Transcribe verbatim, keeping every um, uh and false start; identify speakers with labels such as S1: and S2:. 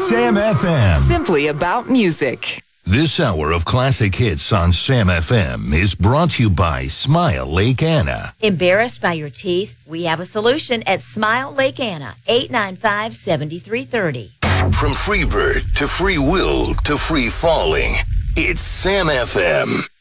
S1: Sam F M.
S2: Simply about music.
S1: This hour of classic hits on Sam F M is brought to you by Smile Lake Anna.
S3: Embarrassed by your teeth? We have a solution at Smile Lake Anna, eight nine five, seven three three zero.
S1: From Freebird to Free Will to Free Falling, it's Sam F M.